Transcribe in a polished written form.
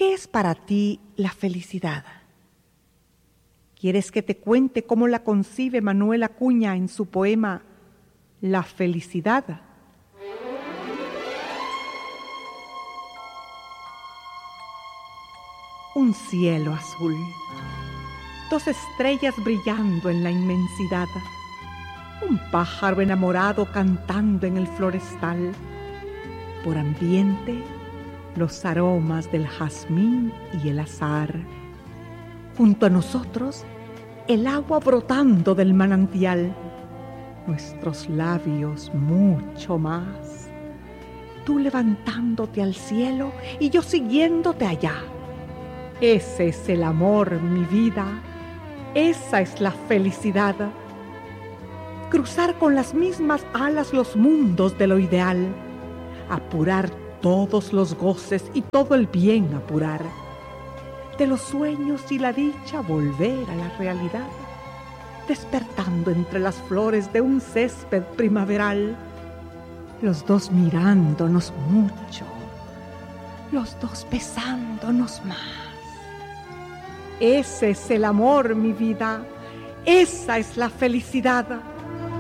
¿Qué es para ti la felicidad? ¿Quieres que te cuente cómo la concibe Manuel Acuña en su poema La felicidad? Un cielo azul, 2 estrellas brillando en la inmensidad, un pájaro enamorado cantando en el florestal, por ambiente los aromas del jazmín y el azahar. Junto a nosotros, el agua brotando del manantial, nuestros labios mucho más. Tú levantándote al cielo y yo siguiéndote allá. Ese es el amor, mi vida. Esa es la felicidad. Cruzar con las mismas alas los mundos de lo ideal. Apurar todos los goces y todo el bien apurar. De los sueños y la dicha volver a la realidad, despertando entre las flores de un césped primaveral, los dos mirándonos mucho, los dos besándonos más. Ese es el amor, mi vida, esa es la felicidad.